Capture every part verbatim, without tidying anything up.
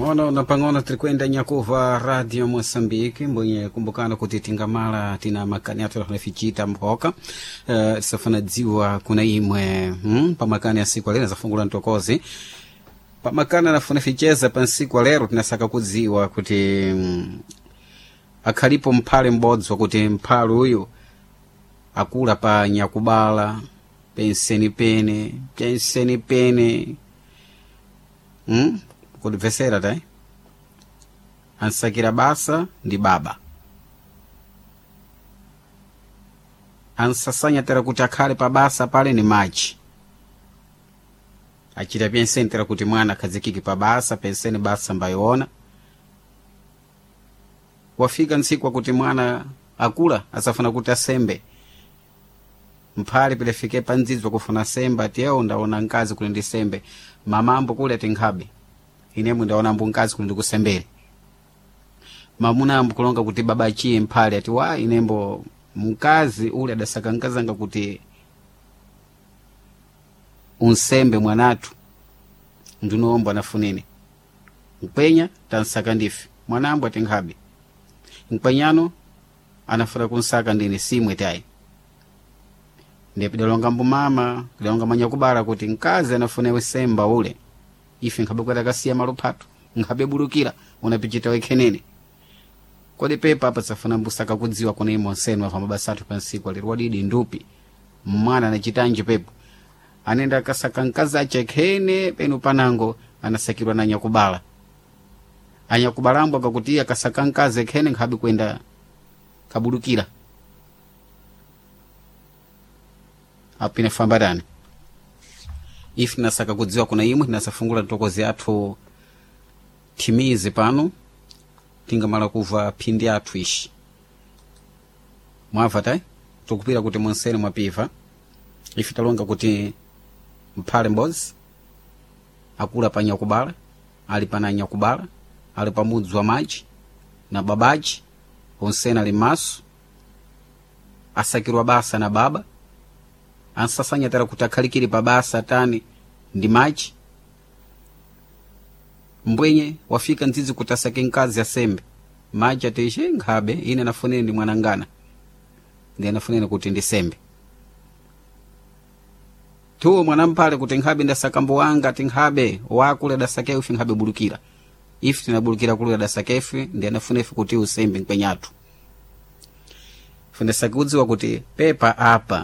Ono na pang'ono trikwenda nyakuva Radio Mosambiki mbwenye kumbukana kuti tingamala tina makani atu nafichita mpoka uh, safana dziwa kuna imwe hmm? Pamakani ya siku alena zafungula ntokozi pamakana nafunaficheza pa nsiku alero tinasaka kudziwa kuti um, akhalipo mphale mbodzo kuti mphale uyu akula pa nyakubala penseni pene penseni pene hmm? Kudivesera dai ansakira basa ndi baba ansasanya tera kuti akhale pa basa pale ni machi achita penseni tera kuti mwana akhazikiki pa basa penseni basa mbayoona wafika nsiku kuti mwana akula asafuna kuti asembe mphale pilefike pa ndzizwa kufuna semba atiyo ndaona nkazi kuli ndi sembe mamambo kule tinkhabe inemu ndaona mbunkazi kuli ndikusembere mamuna ambu kulonga kuti baba achiye mphale ati wa inembo mkazi ule adasaka nkazanga kuti unsembe mwanatu ndinombo anafunene mpenya tansaka ndife mwanambo ati nkhabe mpenyano anafuna kunsaka ndine simwe tayi ndepidalonga mbu mama kidalonga manyakubala kuti nkazi anafunewe semba ule ife nkhabe kwata kasiya maluphato nkhabe bulukira unapichita wekhenene kodi pepa apa safuna mbusaka kudziwa kuna imo nsenu wa mabasatu pa nsiku alirwa didi ndupi mwana anachitanji pepo anenda akasaka nkazi achekhene penu panango anasakirwa na nyakubala anyakubalambo akakuti akasaka nkazi ekhene nkhabe kwenda kabulukira apine fambarani ife nasaka kudziwa kuna imwe nasafungula ntokozi athu timizi pano tingamala kuva phindi athu ishi mwava tai tukupira kuti monsene mwapiva ife talonga kuti mphale mbozi akula pa nyakubala ali pana nyakubala ali pa mudzi wa maji na babaji onsene ali maso asakirwa basa na baba ansasanya tera kuti akhalikiri pa basa tani ndi machi mbwenye wafika nzizi kuti asake nkazi asembe machi ateshe nkhabe ine nafunene ndi mwanangana ndi nafunene kuti ndisembe tuwo mwanamphale kuti nkhabe ndasaka mbo wanga ati nkhabe wakule dasake ufi nkhabe bulukira ife tinabulukira kule dasake ife ndi anafunefe kuti usembe nkwenyatu fundasaka kudziwa kuti pepa apa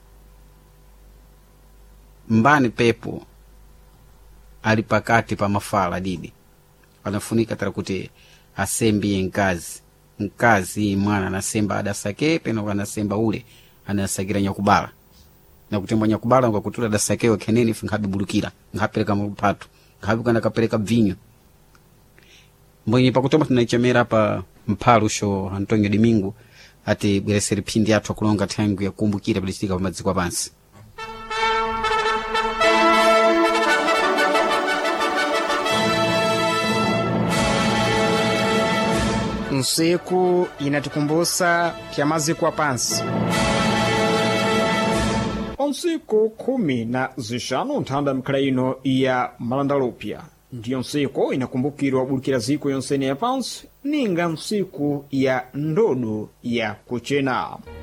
mbani pepo ali pakati pa mafala didi anafunika tara kuti asembi nkazi nkazi mwana anasemba adasake peno anasemba ule anasakira nyakubala na kutemba nyakubala kwa kutula dasake wakheneni nkhabe bulukira nkapeleka mphato nkhabe kana kapeleka vinyo mbwenye pakutoma tunaichemera pa mphalu sho Antonio Domingo ati bwereseri phindi athu akulonga thangu ya kumbukira bilichitika pa madziko apansi. Nsiku inatukumbusa pya maziko apansi. Nsiku kumi na zishanu nthanda mkhala ino ya malandalupya ndiyo nsiku inakumbukirwa bulukira ziko yonsene ya pansi ninga nsiku ya ndodo ya kuchena.